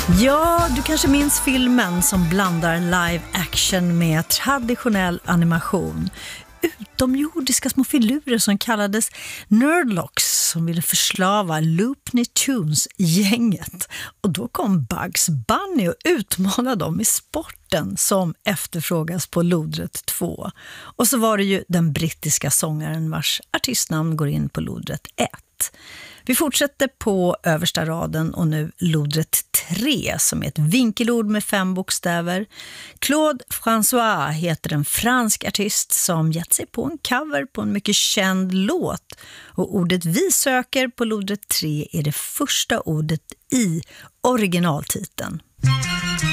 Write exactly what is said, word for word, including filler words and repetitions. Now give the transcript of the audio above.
Ja, du kanske minns filmen som blandar live action med traditionell animation. Utomjordiska små filurer som kallades Nerdlocks som ville förslava Loopny Tunes-gänget. Och då kom Bugs Bunny och utmanade dem i sporten som efterfrågas på lodrätt två. Och så var det ju den brittiska sångaren vars artistnamn går in på lodrätt ett. Vi fortsätter på översta raden och nu lodrätt tre som är ett vinkelord med fem bokstäver. Claude François heter en fransk artist som gett sig på en cover på en mycket känd låt. Och ordet vi söker på lodrätt tre är det första ordet i originaltiteln.